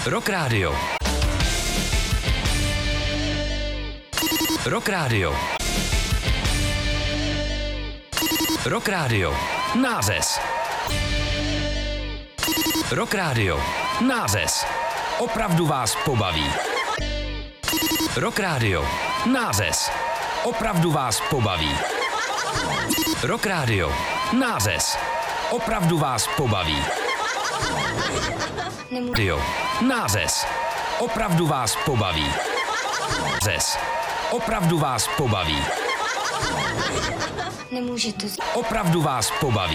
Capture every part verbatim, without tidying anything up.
Rock Radio. Rock Radio. Rock Radio. Nářez. Rock Radio. Nářez. Opravdu vás pobaví. Rock Radio. Nářez. Opravdu vás pobaví. Rock Radio. Nářez. Opravdu vás pobaví. Radio. Nářez. Opravdu vás pobaví. Nářez. Opravdu vás pobaví. Nemůže to z... Opravdu vás pobaví.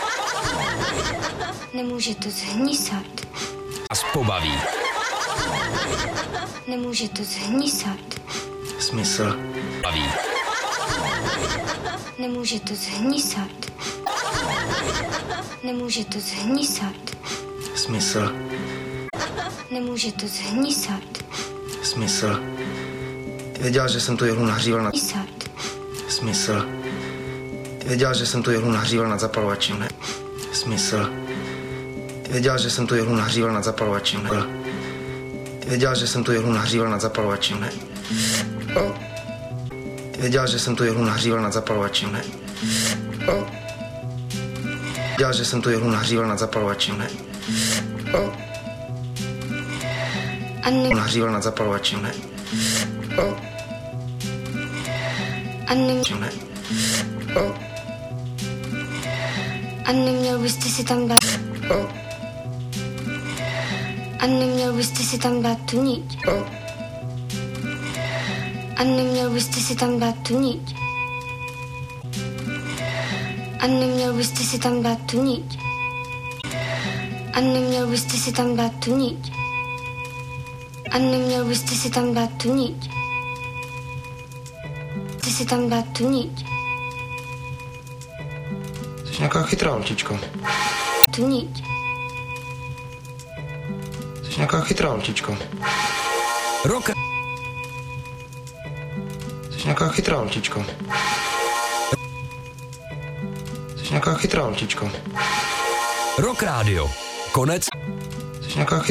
Nemůže to zhnísat. Vás pobaví. Nemůže to zhnísat. Smysl. Baví. Nemůže to zhnísat. Nemůže to zhnísat. Smysl. Nemůže to zhnísat. Smysl. Věděla, že jsem tu jehlu nahříval nad... Zhnísat. Smysl. Věděla, že jsem tu jehlu nahříval nad zapalovačem, ne? Smysl. Věděla, že jsem tu jehlu nahříval nad zapalovačem, ne? Věděla, že jsem tu jehlu nahříval nad zapalovačem, ne? O. Věděla, že jsem tu jehlu nahříval nad zapalovačem, ne? O. Věděla, že jsem tu jehlu nahříval nad zapalovačem, ne? O. A ne... Nahříval nad zapalovačem, ne? O. A ne... Ne? O. A neměl byste si tam dát... O. A neměl byste si tam dát tu niť. O. A neměl byste si tam dát tu niť. A neměl byste si tam dát tu niť. A neměl byste si tam dát tu niť. A neměl byste si tam dát tu niť. Jste si tam dát tu niť. Jsi nějaká chytrá, holčičko. Tu niť. Jsi nějaká chytrá, holčičko. Rock. Jsi nějaká chytrá, holčičko. Jsi nějaká chytrá, holčičko. Rock Radio. Konec. Jsi nějaká